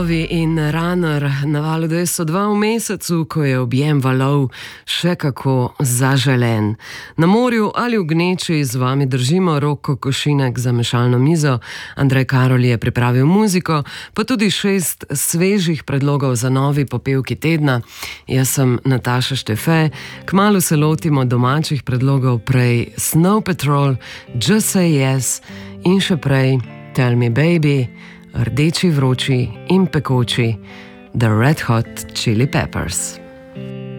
In Runner na valu 202 v mesecu, ko je objem valov še kako zaželen. Na morju ali v gneči z vami držimo Roko Košinek za mešalno mizo. Andrej Karol je pripravil muziko, pa tudi 6 svežih predlogov za novi popevki tedna. Jaz sem Nataša Štefe. Kmalu se lotimo domačih predlogov, prej Snow Patrol, Just Say Yes in še prej Tell Me Baby, Rdeči, vroči in pekoči, The Red Hot Chili Peppers.